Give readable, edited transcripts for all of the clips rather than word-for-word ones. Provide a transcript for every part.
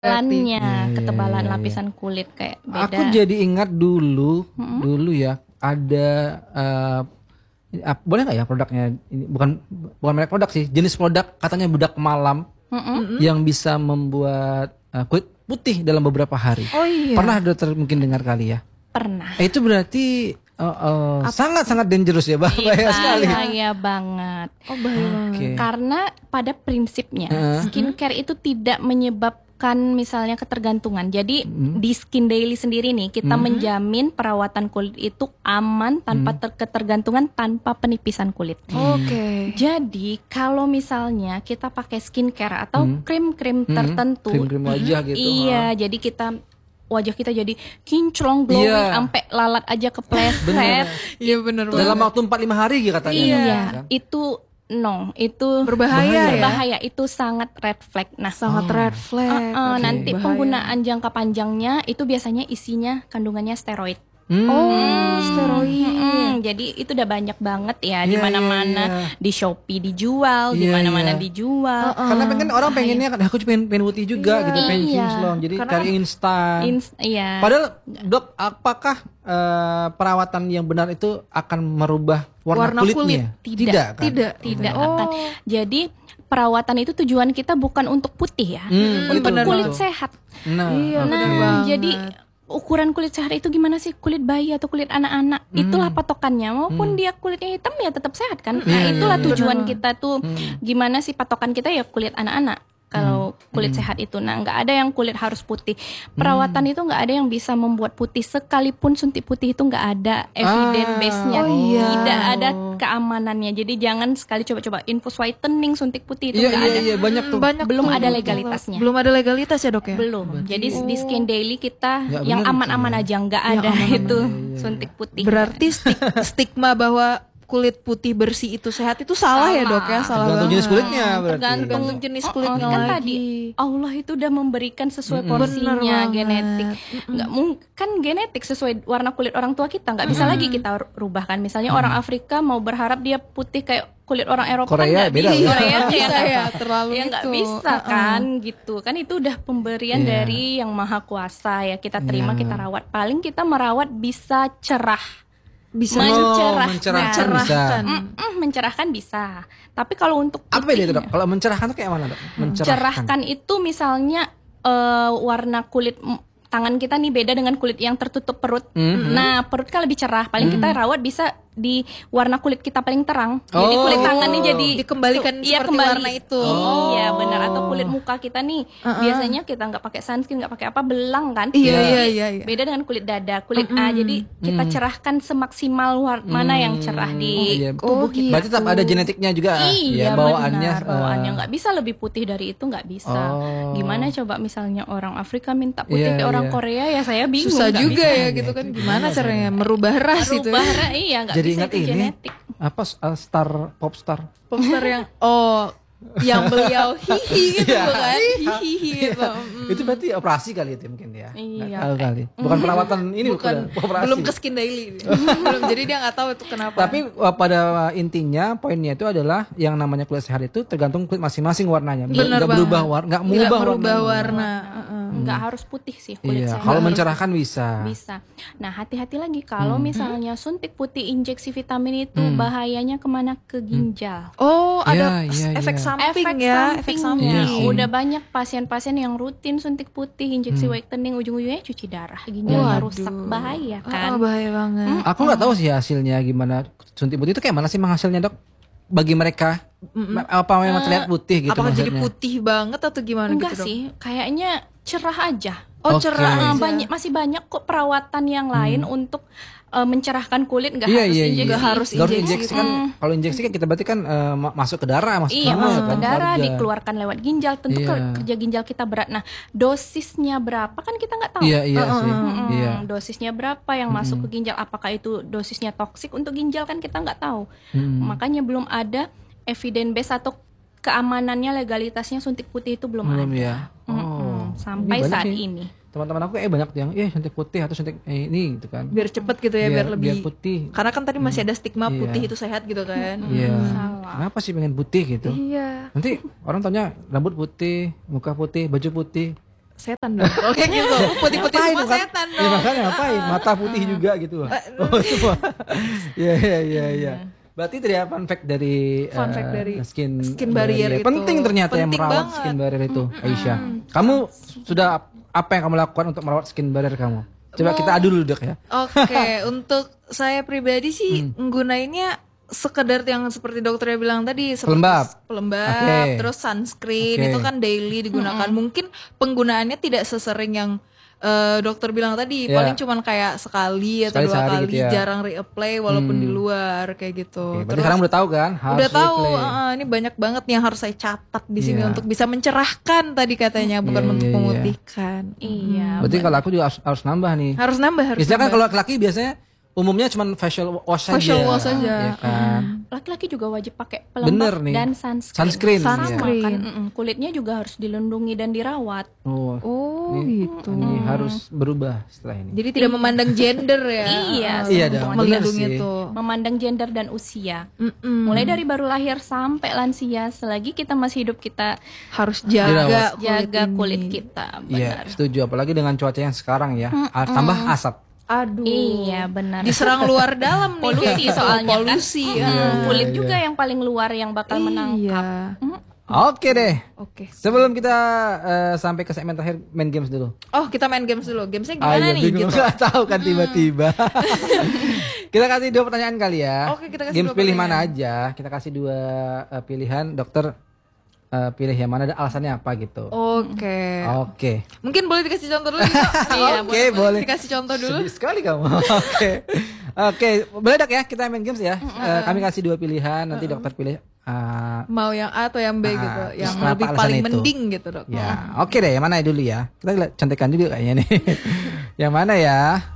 ketebalan lapisan kulit kayak beda. Aku jadi ingat dulu ya ada boleh nggak ya produknya ini bukan merek produk sih, jenis produk katanya bedak malam yang bisa membuat kulit putih dalam beberapa hari. Oh iya. Pernah dokter mungkin dengar kali ya? Pernah. Itu berarti sangat dangerous ya, bahaya sekali. Bahaya banget. Oh bahaya banget. Karena pada prinsipnya skincare itu tidak menyebabkan misalnya ketergantungan. Jadi di Skin Daily sendiri nih kita menjamin perawatan kulit itu aman tanpa ketergantungan, tanpa penipisan kulit. Oke. Jadi kalau misalnya kita pakai skincare atau krim-krim tertentu, krim-krim wajah gitu. Iya, jadi wajah kita jadi kinclong, glowing, sampai lalat aja kepleset. Iya benar. Dalam waktu 4-5 hari gitu katanya. Iya, kan? itu berbahaya. Itu sangat red flag. Nah, sangat red flag. Nanti bahaya. Penggunaan jangka panjangnya itu biasanya isinya kandungannya steroid. Steroid. Jadi itu udah banyak banget ya di mana-mana, di Shopee dijual, di mana-mana dijual. Karena kan orang pengennya kan aku pengen putih juga gitu, pengen kinclong. Jadi cari instan. Padahal dok, apakah perawatan yang benar itu akan merubah warna kulitnya? Tidak akan. Jadi perawatan itu tujuan kita bukan untuk putih ya, untuk kulit sehat. Jadi ukuran kulit sehat itu gimana sih? Kulit bayi atau kulit anak-anak? Itulah patokannya. Maupun dia kulitnya hitam ya tetap sehat kan? Nah, itulah tujuan kita tuh. Gimana sih patokan kita ya kulit anak-anak. Kalau kulit sehat itu, nah nggak ada yang kulit harus putih. Perawatan itu nggak ada yang bisa membuat putih, sekalipun suntik putih itu nggak ada evidence base-nya, tidak ada keamanannya. Jadi jangan sekali coba-coba infus whitening, suntik putih itu nggak ada. Iya, banyak tuh. Belum ada legalitasnya. Belum ada legalitas ya dok ya? Belum. Jadi di Skin Daily kita yang aman-aman aja, nggak ada itu suntik putih. Berarti stigma bahwa kulit putih bersih itu sehat itu salah ya dok ya? Salah tergantung jenis kulitnya berarti. Tergantung jenis kulitnya kan lagi. Tadi Allah itu udah memberikan sesuai porsinya, genetik. Nggak mungkin genetik sesuai warna kulit orang tua kita, nggak bisa lagi kita rubah kan. Misalnya orang Afrika mau berharap dia putih kayak kulit orang Eropa, Korea kan beda bisa. ya. Korea bisa ya, terlalu ya nggak bisa kan gitu kan. Itu udah pemberian dari yang maha kuasa ya, kita terima, kita rawat. Paling kita merawat bisa cerah, bisa mencerahkan bisa. Tapi kalau untuk apa beda dok? Kalau mencerahkan itu kayak mana dok? Mencerahkan itu misalnya warna kulit tangan kita nih beda dengan kulit yang tertutup perut. Nah, perut kan lebih cerah. Paling kita rawat bisa di warna kulit kita paling terang. Jadi kulit tangan nih jadi dikembalikan seperti warna itu. Iya, benar. Atau kulit muka kita nih biasanya kita nggak pakai sunscreen, nggak pakai apa, belang kan? Iya. Beda dengan kulit dada, kulit A. Jadi kita cerahkan semaksimal mana yang cerah di tubuh kita. Berarti tetap ada genetiknya juga. Iya, bawaannya. Bawaannya nggak bisa lebih putih dari itu, nggak bisa. Gimana coba misalnya orang Afrika minta putih kayak orang Korea, ya saya bingung. Susah juga ya gitu kan. Gimana caranya merubah ras itu? Iya, nggak jadi bisa, ingat itu ini genetik. apa popstar yang yang beliau hihi gitu kan, hihi gitu. Itu berarti operasi kali itu mungkin ya. Iya, tahu kali. Bukan perawatan ini, bukan operasi. Belum ke Skin Daily. Belum, jadi dia nggak tahu itu kenapa. Tapi pada intinya poinnya itu adalah yang namanya kulit sehat itu tergantung kulit masing-masing warnanya. Nggak berubah warna, nggak mengubah warna. Nggak harus putih sih kulit sehat. Kalau mencerahkan bisa. Nah, hati-hati lagi kalau misalnya suntik putih injeksi vitamin itu bahayanya kemana? Ke ginjal. Oh, ada efek samping ya. Udah banyak pasien-pasien yang rutin suntik putih, injeksi whitening, ujung-ujungnya cuci darah, ginjalnya rusak, bahaya kan? Bahaya banget. Aku nggak tahu sih hasilnya gimana. Suntik putih itu kayak mana sih hasilnya dok? Bagi mereka apa memang terlihat putih gitu? Apakah maksudnya? jadi putih banget atau gimana? Enggak gitu, dok? sih, kayaknya cerah aja. Cerah aja. Masih banyak kok perawatan yang lain untuk mencerahkan kulit, nggak harus injeksi kan. Kalau injeksi kan kita berarti kan masuk ke darah, masuk ke darah, dikeluarkan lewat ginjal. Tentu kerja ginjal kita berat. Nah, dosisnya berapa kan kita nggak tahu. Dosisnya berapa yang masuk ke ginjal? Apakah itu dosisnya toksik untuk ginjal kan kita nggak tahu. Makanya belum ada evidence base atau keamanannya, legalitasnya suntik putih itu belum ada. Sampai saat ini. Teman-teman aku banyak yang suntik putih atau suntik ini gitu kan. Biar cepet gitu ya, biar lebih putih. Karena kan tadi masih ada stigma putih itu sehat gitu kan. Kenapa sih pengen putih gitu? Nanti orang tanya rambut putih, muka putih, baju putih. setan dong. Oke gitu. Putih-putih semua setan dong. Ya makanya ngapain? Mata putih juga gitu. Semua. Iya. Berarti itu ya fun fact dari skin barrier itu. Penting ternyata yang merawat skin barrier itu, Aisyah. Kamu sudah apa yang kamu lakukan untuk merawat skin barrier kamu? Coba kita adu dulu Dok ya. Oke, untuk saya pribadi sih nggunainnya sekedar yang seperti dokternya bilang tadi, pelembab, terus sunscreen itu kan daily digunakan. Mungkin penggunaannya tidak sesering yang dokter bilang tadi, paling cuman kayak sekali atau 2 kali gitu ya. Jarang reapply walaupun di luar kayak gitu. Berarti sekarang udah tahu kan? Udah tahu. Ini banyak banget yang harus saya catat di sini untuk bisa mencerahkan tadi katanya, bukan untuk memutihkan. Iya. Berarti kalau aku juga harus nambah nih. Harus nambah. Biasanya kan kalau laki-laki biasanya umumnya cuma facial wash saja. Ya kan? Laki-laki juga wajib pakai pelembab dan sunscreen. Sama kan. Kulitnya juga harus dilindungi dan dirawat. Gitu. Ini harus berubah setelah ini. Jadi tidak memandang gender ya. Iya dong. Melindungi itu. Memandang gender dan usia. Mulai dari baru lahir sampai lansia, selagi kita masih hidup kita harus jaga kulit kita. Iya, setuju. Apalagi dengan cuaca yang sekarang ya. Tambah asap. Aduh. Iya benar. Diserang luar dalam nih. Polusi soalnya polusi. Kulit juga yang paling luar yang bakal menangkap. Oke deh. Sebelum kita sampai ke segmen terakhir, main games dulu. Kita main games dulu. Gamesnya gimana nih? Gitu. Gak tahu kan tiba-tiba. Kita kasih 2 pertanyaan kali ya. Kita kasih games pilih mana aja. Kita kasih 2 pilihan. Dokter pilih yang mana, ada alasannya apa gitu. Oke. Mungkin boleh dikasih contoh dulu. Oke, boleh. Dikasih contoh dulu. Sedih sekali kamu. Oke. Boleh Dok ya, kita main games ya. Kami kasih 2 pilihan, nanti dokter pilih mau yang A atau yang B gitu, yang lebih paling mending gitu Dok. Ya, oke deh, yang mana dulu ya? Kita contekan dulu kayaknya nih. Yang mana ya?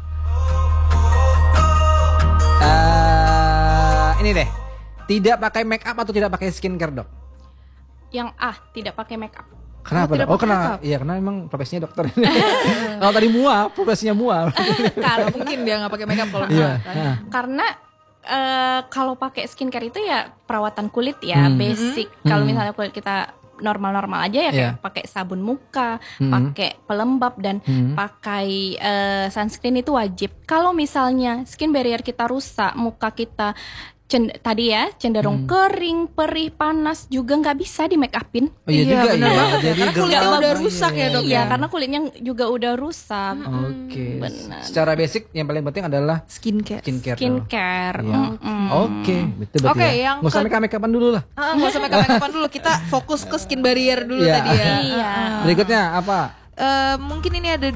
Ini deh. Tidak pakai make up atau tidak pakai skincare Dok? Yang A, tidak pakai make up. Kenapa? Karena memang profesinya dokter. Kalau tadi profesinya mual. Karena mungkin dia nggak pakai make up kalau karena kalau pakai skincare itu ya perawatan kulit ya, basic. Kalau misalnya kulit kita normal-normal aja ya kayak pakai sabun muka, pakai pelembab dan pakai sunscreen itu wajib. Kalau misalnya skin barrier kita rusak, muka kita tadi ya cenderung kering, perih, panas juga nggak bisa di make upin. Iya benar banget ya. Karena kulitnya udah rusak ya Dok. Iya, karena kulitnya juga udah rusak. Oke. Secara basic yang paling penting adalah skincare. Oke, betul. Oke, yang nggak usah make upan dulu lah. Nggak usah make upan dulu. Kita fokus ke skin barrier dulu tadi ya. Iya. Berikutnya apa? Mungkin ini ada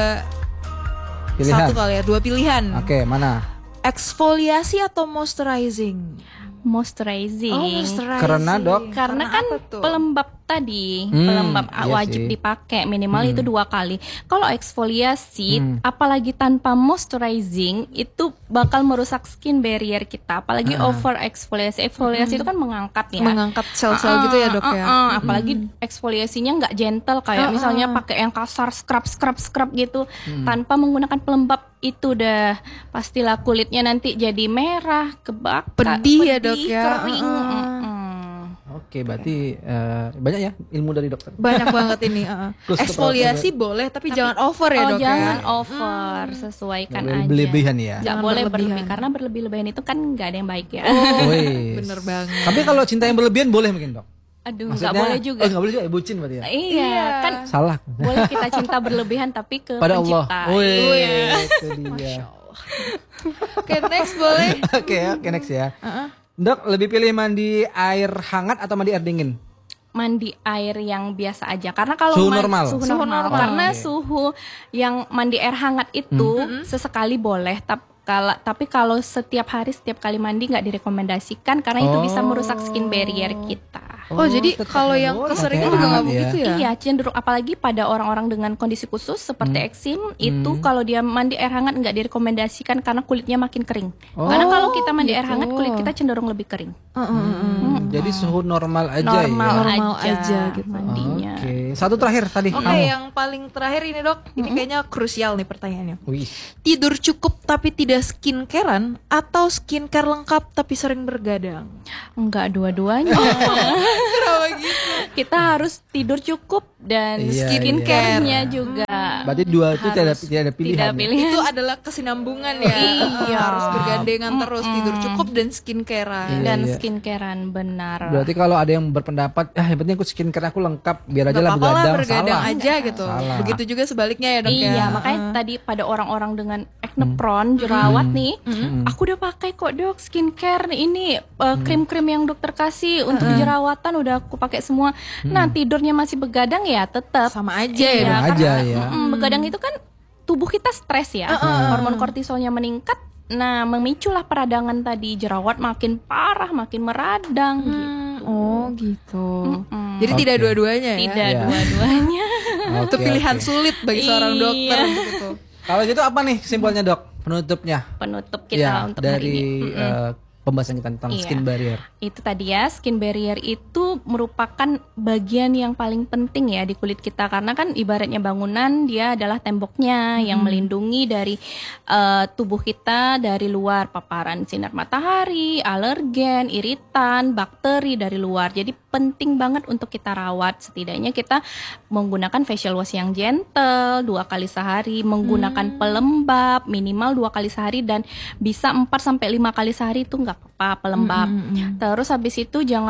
2 pilihan. 1 kali ya, 2 pilihan. Oke, mana? Eksfoliasi atau moisturizing? Moisturizing. Karena Dok? Karena kan pelembab tadi, pelembab wajib dipakai minimal itu 2 kali. Kalau eksfoliasi, apalagi tanpa moisturizing, itu bakal merusak skin barrier kita. Apalagi over eksfoliasi. Eksfoliasi itu kan mengangkat ya. Mengangkat sel-sel gitu ya Dok ya. Apalagi eksfoliasinya nggak gentle kayak misalnya pakai yang kasar scrub gitu, tanpa menggunakan pelembab itu udah pastilah kulitnya nanti jadi merah, kebakar, pedih ya Dok ya, kering. Oke, berarti banyak ya ilmu dari dokter. Banyak banget ini. Eksfoliasi boleh, tapi jangan over ya Dok. Jangan over, sesuaikan aja. Berlebihan ya. Jangan boleh berlebihan karena berlebih-lebihan itu kan nggak ada yang baik ya. Bener banget. Tapi kalau cinta yang berlebihan boleh mungkin Dok. Aduh, nggak boleh juga. Nggak boleh juga, bucin berarti ya. Iya, kan salah. Boleh kita cinta berlebihan tapi ke pada pencipta. Allah. Itu dia. Oke, next boleh. Oke, next ya. Dok, lebih pilih mandi air hangat atau mandi air dingin? Mandi air yang biasa aja. Karena kalau suhu normal. Karena suhu yang mandi air hangat itu sesekali boleh, tapi kalau setiap hari setiap kali mandi nggak direkomendasikan karena itu bisa merusak skin barrier kita. Jadi kalau yang keseringan juga nggak begitu ya? Iya, cenderung apalagi pada orang-orang dengan kondisi khusus seperti eksim itu kalau dia mandi air hangat nggak direkomendasikan karena kulitnya makin kering. Karena kalau kita mandi air hangat kulit kita cenderung lebih kering. Jadi suhu normal aja normal aja gitu mandinya. Oke, satu terakhir tadi. Yang paling terakhir ini Dok, ini kayaknya krusial nih pertanyaannya. Tidur cukup tapi tidak skincarean atau skincare lengkap tapi sering bergadang? Enggak, dua-duanya. Kenapa gitu? Kita harus tidur cukup dan skincare-nya juga. Berarti dua itu tidak ada pilihan. Itu adalah kesinambungan ya. Iya. Harus bergandengan terus, tidur cukup dan skincare-an. Skincare-an, benar. Berarti kalau ada yang berpendapat, yang penting aku skincare aku lengkap, biar aja lah begadang. Aja gitu. Salah. Begitu juga sebaliknya ya, Dok. Iya, makanya tadi pada orang-orang dengan acne prone, jerawat nih, aku udah pakai kok Dok skincare ini krim-krim yang dokter kasih untuk jerawatan udah aku pakai semua. Nah, tidurnya masih begadang ya tetap sama aja ya. Begadang itu kan tubuh kita stres ya. Hormon kortisolnya meningkat. Nah, memiculah peradangan tadi, jerawat makin parah, makin meradang gitu. Oh, gitu. Jadi tidak dua-duanya ya. Tidak dua-duanya. Itu pilihan sulit bagi seorang dokter gitu. Kalau gitu apa nih kesimpulannya, Dok? Penutup kita untuk dari hari ini. Pembahasan kita tentang skin barrier. Itu tadi ya, skin barrier itu merupakan bagian yang paling penting ya di kulit kita, karena kan ibaratnya bangunan, dia adalah temboknya yang melindungi dari tubuh kita dari luar, paparan sinar matahari, alergen, iritan, bakteri dari luar. Jadi penting banget untuk kita rawat. Setidaknya kita menggunakan facial wash yang gentle 2 kali sehari, menggunakan pelembab minimal 2 kali sehari, dan bisa 4-5 kali sehari itu nggak apa-apa pelembab. Terus habis itu jangan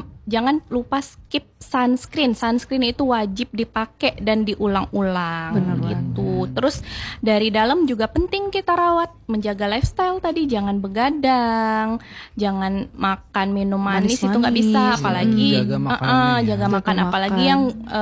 lupa skip sunscreen. Sunscreen itu wajib dipakai dan diulang-ulang gitu. Terus dari dalam juga penting kita rawat, menjaga lifestyle tadi, jangan begadang, jangan makan minum manis itu nggak bisa, apalagi jaga makan apalagi yang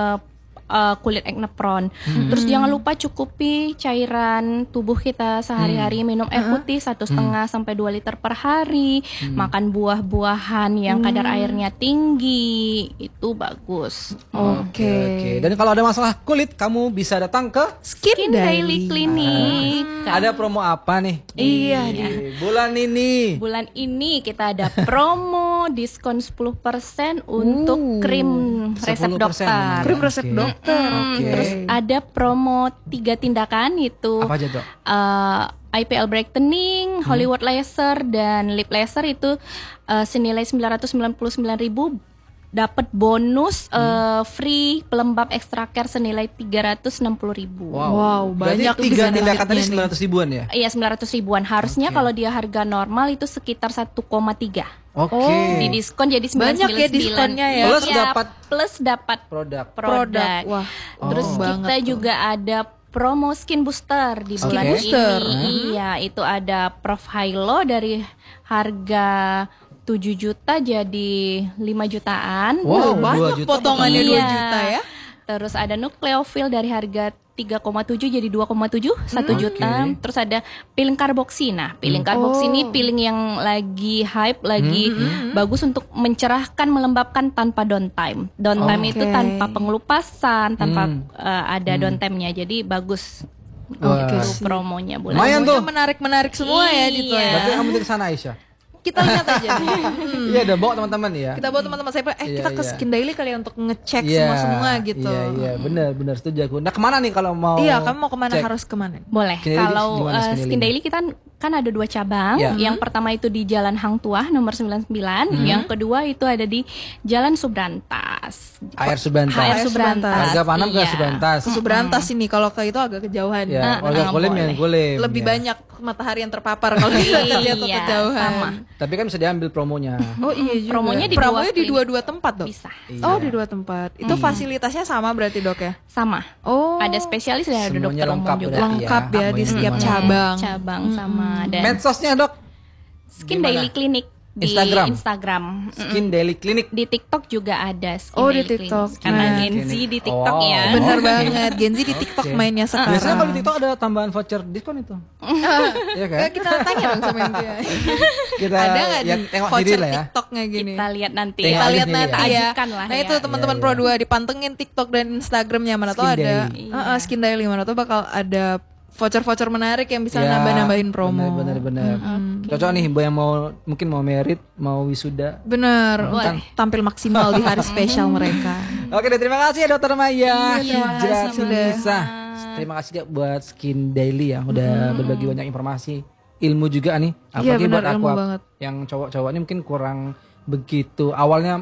kulit acne prone. Terus jangan lupa cukupi cairan tubuh kita sehari-hari, minum air putih 1,5 sampai 2 liter per hari, makan buah-buahan yang kadar airnya tinggi, itu bagus. Oke. Dan kalau ada masalah kulit, kamu bisa datang ke Skin Daily Clinic. Ada promo apa nih? Iya. Bulan ini kita ada promo diskon 10% untuk krim resep dokter. Krim resep dokter. Terus ada promo 3 tindakan itu. Apa aja, Dok? IPL brightening, Hollywood laser, dan lip laser itu senilai 999.000, dapat bonus free pelembab extra care senilai 360.000. Wow, banyak. Berarti 3 tindakan tadi 900 ribuan ya? Iya, 900 ribuan. Harusnya kalau dia harga normal itu sekitar 1,3. Di diskon jadi 999. Banyak ya diskonnya ya. Plus dapat produk. Wah. Terus kita juga ada promo skin booster di bulan ini. Iya, itu ada Prof Hylo dari harga 7 juta jadi 5 jutaan. Wow, banyak potongannya 2 juta ya. Terus ada Nucleophil dari harga 3,7 jadi 2,7, 1 juta. Terus ada peeling karboksi. Nah, peeling karboksi ini peeling yang lagi hype, lagi bagus untuk mencerahkan, melembabkan tanpa downtime. Downtime itu tanpa pengelupasan, tanpa ada downtime-nya. Jadi bagus. Promonya bulan. Lumayan tuh. Menarik semua ya gitu ya. Berarti kamu ke sana, Aisyah. Kita lihat aja. Iya, udah bawa teman-teman ya. Kita bawa teman-teman saya kita ke Skin Daily kali ya untuk ngecek semua gitu. Iya, benar setuju aku. Nah, kemana nih kalau mau? Iya, kamu mau kemana? Harus kemana? Boleh. Kalau Skin Daily kita kan ada 2 cabang. Yang pertama itu di Jalan Hang Tuah nomor 99. Yang kedua itu ada di Jalan Subrantas. HR Subrantas. Harga Panam ke Subrantas. Ke Subrantas ini, kalau ke itu agak kejauhan. Ya, warga Kolim yang Kolim. Lebih banyak matahari yang terpapar kalau kita lihat kejauhan. Sama. Tapi kan bisa diambil promonya. Oh iya juga. Promonya di dua tempat, Dok? Bisa. Oh, di 2 tempat. Itu fasilitasnya sama berarti, Dok ya? Sama. Oh. Ada spesialis dan ada dokter umum juga. Lengkap ya di setiap cabang. Sama. Dan medsosnya, Dok? Skin Daily Clinic di Instagram. Skin Daily Clinic. Di TikTok juga ada Skin Daily Daily di TikTok. Clinic. Karena Gen Z di TikTok ya. Bener banget. Gen Z di TikTok mainnya sekarang. Biasanya kalau di TikTok ada tambahan voucher diskon itu. Iya kan? Kita tanya dong sama yang dia. Kita ada nggak di voucher ya. TikToknya gini? Kita lihat nanti. Kita lihat nanti ya. Lah nah itu teman-teman Pro 2 dipantengin TikTok dan Instagramnya, mana tuh ada Skin Daily, mana tuh bakal ada voucher-voucher menarik yang bisa nambah-nambahin promo. Bener. Cocok nih buat yang mungkin mau merit, mau wisuda. Bener, tampil maksimal di hari spesial mereka. Oke deh, terima kasih ya Dokter Maya. Terima Terima kasih buat Skin Daily yang udah berbagi banyak informasi, ilmu juga nih. Apalagi buat aku yang cowok-cowok ini mungkin kurang begitu. Awalnya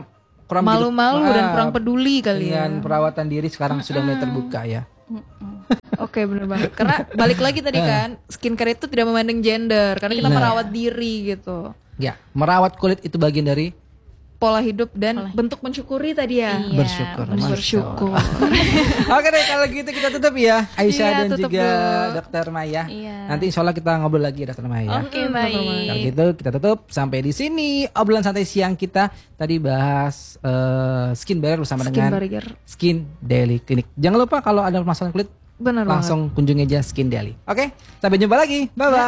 kurang malu-malu dan kurang peduli kali ya. Dengan perawatan diri sekarang sudah mulai terbuka ya. Oke, benar banget. Karena balik lagi tadi kan, skincare itu tidak memandang gender karena kita merawat diri gitu. Ya, merawat kulit itu bagian dari pola hidup dan bentuk mensyukuri tadi ya. Iya, bersyukur. Oke deh, kalau gitu kita tutup ya, Aisyah dan juga Dokter Maya. Nanti insya Allah kita ngobrol lagi Dokter Maya. Oke, baik. Kalau gitu kita tutup sampai di sini obrolan santai siang kita. Tadi bahas skin barrier bersama dengan Skin Daily Clinic. Jangan lupa kalau ada masalah kulit langsung kunjungi aja Skin Daily. Oke, sampai jumpa lagi. Bye bye.